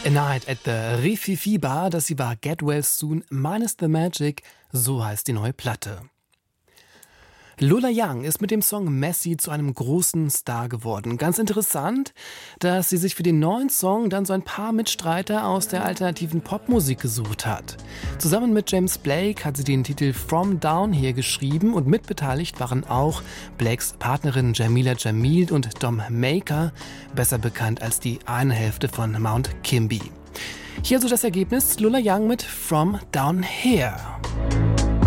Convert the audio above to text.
A Night at the Rififi Bar, das sie war Get Well Soon, Minus the Magic, so heißt die neue Platte. Lola Young ist mit dem Song Messy zu einem großen Star geworden. Ganz interessant, dass sie sich für den neuen Song dann so ein paar Mitstreiter aus der alternativen Popmusik gesucht hat. Zusammen mit James Blake hat sie den Titel From Down Here geschrieben und mitbeteiligt waren auch Blakes Partnerin Jamila Jamil und Dom Maker, besser bekannt als die eine Hälfte von Mount Kimby. Hier also das Ergebnis: Lola Young mit From Down Here.